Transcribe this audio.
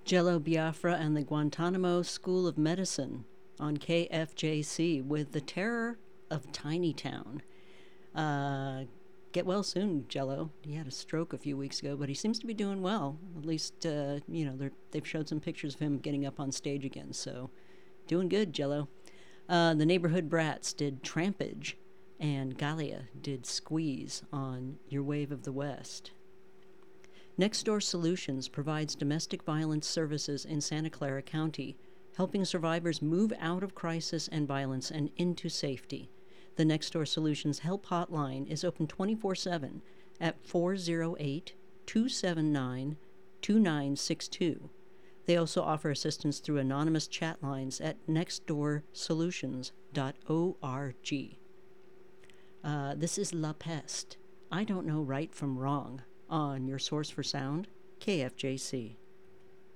Jello Biafra and the Guantanamo School of Medicine on KFJC with The Terror of Tiny Town. Uh, get well soon, Jello. He had a stroke a few weeks ago, but he seems to be doing well. At least, they've showed some pictures of him getting up on stage again, so doing good, Jello. The Neighborhood Brats did Trampage, and Galia did Squeeze on Your Wave of the West. Nextdoor Solutions provides domestic violence services in Santa Clara County, helping survivors move out of crisis and violence and into safety. The Nextdoor Solutions Help Hotline is open 24/7 at 408 279 2962. They also offer assistance through anonymous chat lines at nextdoorsolutions.org. This is La Peste. I don't know right from wrong on your source for sound, KFJC.